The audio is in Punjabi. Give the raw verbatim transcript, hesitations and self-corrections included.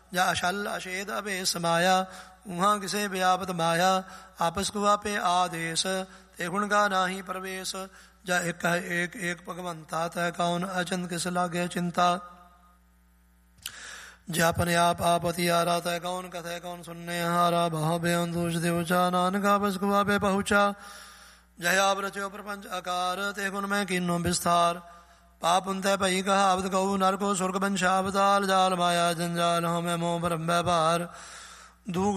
ਜਾ ਅਛਲ ਅਛੇਦ ਅਭੇ ਸਮਾਇਆ। ਉਹਾਂ ਕਿਸੇ ਵਿਆਪਤ ਮਾਇਆ, ਆਪਸ ਕੋ ਆਪੇ ਆਦੇਸ, ਤੇ ਗੁਣ ਗਾ ਨਾਹੀ ਪ੍ਰਵੇਸ਼। ਜਾ ਇੱਕ ਹੈ ਏਕ ਏਕ ਭਗਵੰਤਾ, ਤੈ ਕੌਣ ਅਚੰਤ ਕਿਸ ਲਾਗੇ ਚਿੰਤਾ। ਜੇ ਆਪਣੇ ਆਪ ਆਪਤਿਆਰਾ, ਤੈ ਕੌਣ ਕਥੈ ਕੌਣ ਸੁਨਨੇ ਹਾਰਾ। ਬਹੁ ਬੇਅੰਤ ਦੂਜ ਦੇ ਉਚਾ, ਨਾਨਕ ਆਪਸ ਕੋ ਆਪੇ ਪਹੁੰਚਾ। ਜਹ ਆਪ ਰਚਿਓ ਪ੍ਰਪੰਚ ਆਕਾਰ, ਤੇ ਗੁਣ ਮੈਂ ਕੀਨੋ ਵਿਸਥਾਰ। ਪਾਪ ਪੁੰਤੈ ਭਈ ਕਹਾਵਤ ਕਹੂ, ਨਰ ਕੋ ਸੁਰਗ ਬੰਸ਼ਾ ਅਵਤਾਰ। ਜਾਲ ਮਾਇਆ ਜੰਜਾਲ ਹਉ ਮੈਂ ਮੋਹ ਭਰਮ ਵੈਪਾਰ। ਦੂਖ